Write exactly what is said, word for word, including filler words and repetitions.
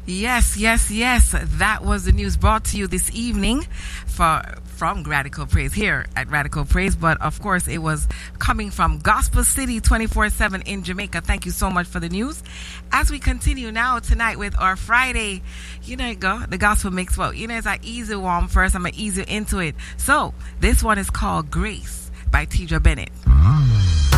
Yes, yes, yes. That was the news brought to you this evening for from Radical Praise here at Radical Praise. But of course, it was coming from Gospel City twenty-four seven in Jamaica. Thank you so much for the news. As we continue now tonight with our Friday, you know, go the gospel mix. Well, you know, it's an easy one first. I'm gonna ease you into it. So this one is called Grace by Tidra Bennett.